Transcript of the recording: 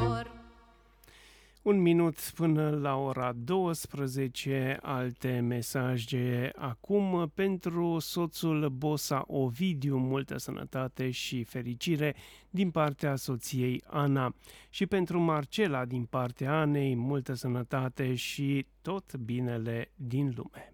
Un minut până la ora 12, alte mesaje acum pentru soțul Bosa Ovidiu, multă sănătate și fericire din partea soției Ana. Și pentru Marcela din partea Anei, multă sănătate și tot binele din lume.